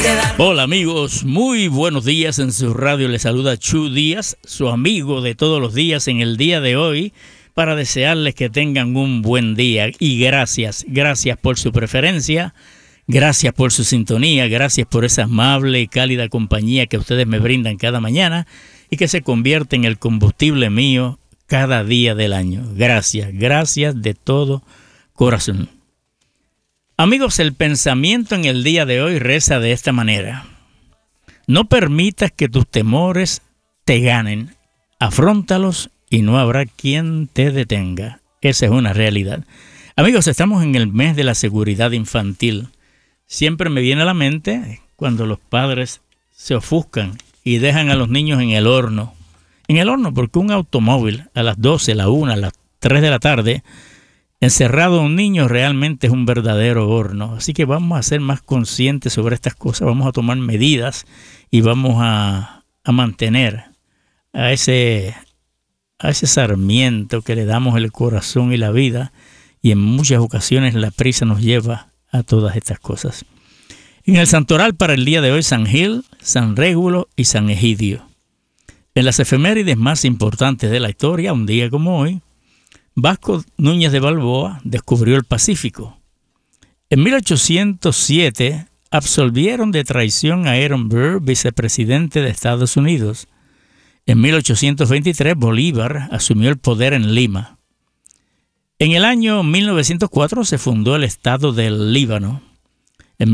Hola amigos, muy buenos días. En su radio les saluda Chu Díaz, su amigo de todos los días en el día de hoy, para desearles que tengan un buen día. Y gracias por su preferencia, gracias por su sintonía, gracias por esa amable y cálida compañía que ustedes me brindan cada mañana y que se convierte en el combustible mío cada día del año. Gracias de todo corazón. Amigos, el pensamiento en el día de hoy reza de esta manera: no permitas que tus temores te ganen, afróntalos y no habrá quien te detenga. Esa es una realidad. Amigos, estamos en el mes de la seguridad infantil. Siempre me viene a la mente cuando los padres se ofuscan y dejan a los niños en el horno. En el horno, porque un automóvil a las 12, la 1, a las 3 de la tarde, encerrado un niño, realmente es un verdadero horno. Así que vamos a ser más conscientes sobre estas cosas, vamos a tomar medidas y vamos a mantener a ese sarmiento que le damos el corazón y la vida, y en muchas ocasiones la prisa nos lleva a todas estas cosas. En el santoral para el día de hoy, San Gil, San Régulo y San Egidio. En las efemérides más importantes de la historia, un día como hoy, Vasco Núñez de Balboa descubrió el Pacífico. En 1807 absolvieron de traición a Aaron Burr, vicepresidente de Estados Unidos. En 1823 Bolívar asumió el poder en Lima. En el año 1904 se fundó el Estado del Líbano. En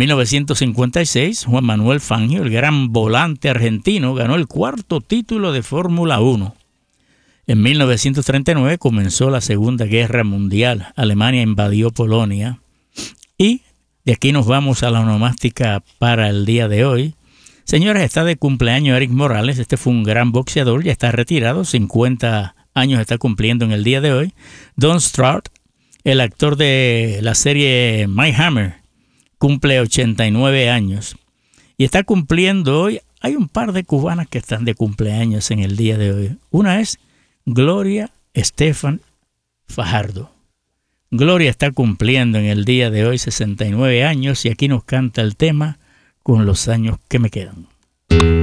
1956 Juan Manuel Fangio, el gran volante argentino, ganó el 4º título de Fórmula 1. En 1939 comenzó la Segunda Guerra Mundial. Alemania invadió Polonia. Y de aquí nos vamos a la onomástica para el día de hoy. Señores, está de cumpleaños Eric Morales. Este fue un gran boxeador, ya está retirado, 50 años está cumpliendo en el día de hoy. Don Stroud, el actor de la serie My Hammer, cumple 89 años. Y está cumpliendo hoy, hay un par de cubanas que están de cumpleaños en el día de hoy. Una es Gloria Estefan Fajardo. Gloria está cumpliendo en el día de hoy 69 años y aquí nos canta el tema Con los años que me quedan.